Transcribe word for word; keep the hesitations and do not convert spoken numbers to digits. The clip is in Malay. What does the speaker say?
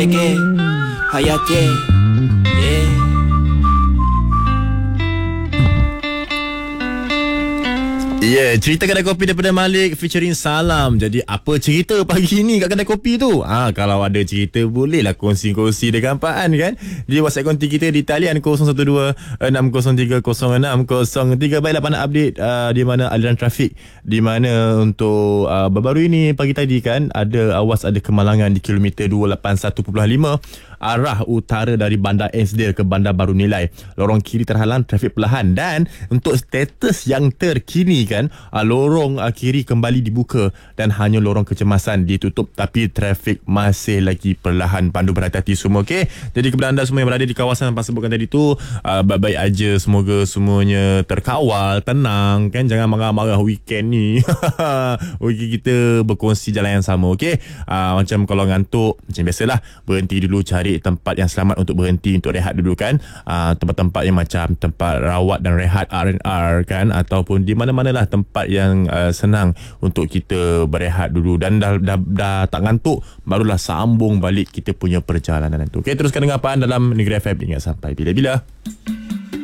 Hayake, Hayake, yeah. Ya, yeah, cerita kedai kopi daripada Malik featuring Salam. Jadi apa cerita pagi ni kat kedai kopi tu? Ah, kalau ada cerita bolehlah kongsi-kongsi dengan Pak An kan. Di WhatsApp konti kita di talian kosong satu dua enam kosong tiga kosong enam kosong tiga. Baiklah, pandang update uh, di mana aliran trafik, di mana untuk uh, baru-baru ini pagi tadi kan ada awas ada kemalangan di kilometer dua lapan satu perpuluhan lima arah utara dari Bandar Ainsdale ke Bandar Baru Nilai. Lorong kiri terhalang trafik perlahan, dan untuk status yang terkini kan, uh, lorong uh, kiri kembali dibuka dan hanya lorong kecemasan ditutup, tapi trafik masih lagi perlahan. Pandu berhati-hati semua, okey? Jadi kepada anda semua yang berada di kawasan yang sebutkan tadi tu, uh, baik-baik aja, semoga semuanya terkawal, tenang kan, jangan marah-marah weekend ni. Okey, kita berkongsi jalan yang sama, okey? Uh, macam kalau ngantuk, macam biasalah, berhenti dulu, cari tempat yang selamat untuk berhenti, untuk rehat dulu kan. Uh, tempat-tempat yang macam tempat rawat dan rehat R and R kan, ataupun di mana-mana lah tempat yang uh, senang untuk kita berehat dulu, dan dah, dah, dah tak ngantuk, barulah sambung balik kita punya perjalanan tu. Okay, teruskan dengan apaan dalam Negeri F M. Ingat sampai bila-bila.